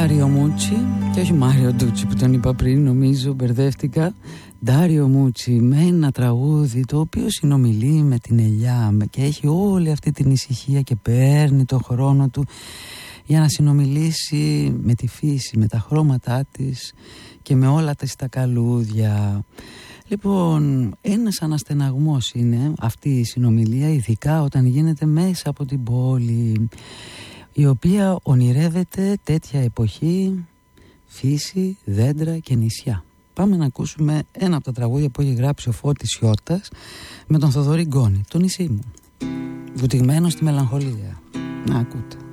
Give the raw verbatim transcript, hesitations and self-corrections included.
Ντάριο Μούτσι, και όχι Μάριο Ντούτσι που τον είπα πριν, νομίζω μπερδεύτηκα. Ντάριο Μούτσι με ένα τραγούδι το οποίο συνομιλεί με την ελιά και έχει όλη αυτή την ησυχία και παίρνει το χρόνο του για να συνομιλήσει με τη φύση, με τα χρώματά της και με όλα τα καλούδια. Λοιπόν, ένας αναστεναγμός είναι αυτή η συνομιλία, ειδικά όταν γίνεται μέσα από την πόλη, η οποία ονειρεύεται τέτοια εποχή, φύση, δέντρα και νησιά. Πάμε να ακούσουμε ένα από τα τραγούδια που έχει γράψει ο Φώτης Σιώτας με τον Θοδωρή Γκόνη, το νησί μου, βουτυγμένο στη μελαγχολία. Να ακούτε.